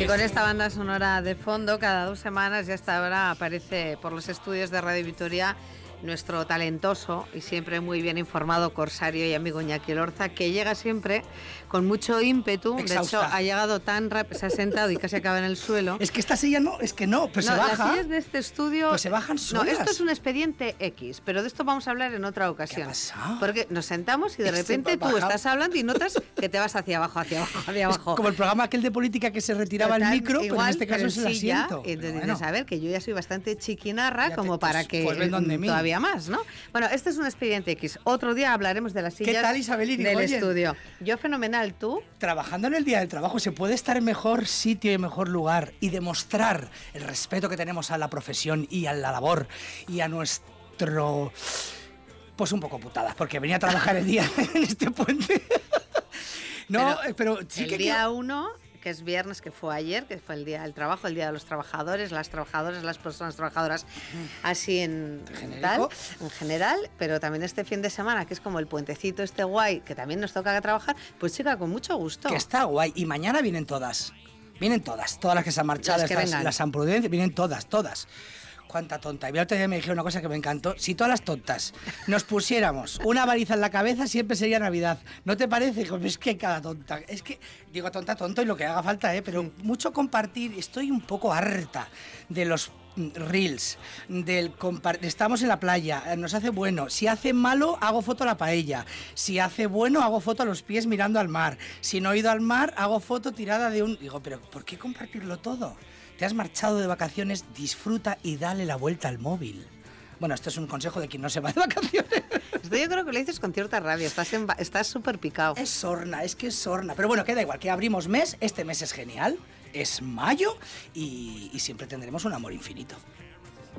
Y con esta banda sonora de fondo, cada 2 semanas y hasta ahora aparece por los estudios de Radio Vitoria nuestro talentoso y siempre muy bien informado corsario y amigo Iñaki Lorza, que llega siempre con mucho ímpetu. Exhausta. De hecho, ha llegado tan rápido, se ha sentado y casi acaba en el suelo. Es que esta silla no, es que no, pero No, se baja. las sillas de este estudio... Pues se bajan solas. No, esto es un expediente X, pero de esto vamos a hablar en otra ocasión. ¿Qué ha pasado? Porque nos sentamos y de repente tú bajado. estás hablando y notas que te vas hacia abajo, hacia abajo, hacia abajo. Como el programa aquel de política que se retiraba Total, el micro, pero en igual, este caso pero es el silla, asiento. y entonces Pero dices, a ver, que yo ya soy bastante chiquinarra Ya como te- para pues- que pues ven donde mí. todavía más, ¿no? Bueno, este es un expediente X. Otro día hablaremos de las sillas ¿Qué tal, Isabel del Irigoyen? estudio. Yo fenomenal, ¿tú? Trabajando en el Día del Trabajo se puede estar en mejor sitio y en mejor lugar y demostrar el respeto que tenemos a la profesión y a la labor y a nuestro... Pues un poco putadas, porque venía a trabajar el día en este puente. No, pero sí el que día 1, que es viernes, que fue ayer, que fue el día del trabajo, el día de los trabajadores, las trabajadoras, las personas trabajadoras, así en ¿Genérico? tal, en general, pero también este fin de semana, que es como el puentecito este guay, que también nos toca trabajar, pues chica, con mucho gusto. que está guay. Y mañana vienen todas. Vienen todas las que se han marchado, Las que vengan. las San Prudencia, vienen todas. Cuánta tonta. Y el otro día me dijeron una cosa que me encantó. Si todas las tontas nos pusiéramos una baliza en la cabeza, siempre sería Navidad. ¿No te parece? Digo, es que cada tonta... Es que, digo tonta, tonto y lo que haga falta, pero mucho compartir. Estoy un poco harta de los reels, estamos en la playa, nos hace bueno, si hace malo hago foto a la paella, si hace bueno hago foto a los pies mirando al mar, si no he ido al mar hago foto tirada de un... Digo, pero ¿por qué compartirlo todo? Te has marchado de vacaciones, disfruta y dale la vuelta al móvil. Bueno, esto es un consejo de quien no se va de vacaciones. Esto yo creo que lo dices con cierta rabia, estás súper picado. Es sorna, es que es sorna. Pero bueno, queda igual, que abrimos mes, este mes es genial, es mayo y siempre tendremos un amor infinito.